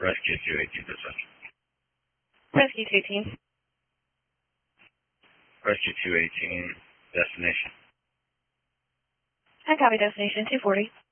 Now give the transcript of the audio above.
Rescue 218 dispatch. Rescue 218. Rescue 218, destination. I copy destination 240.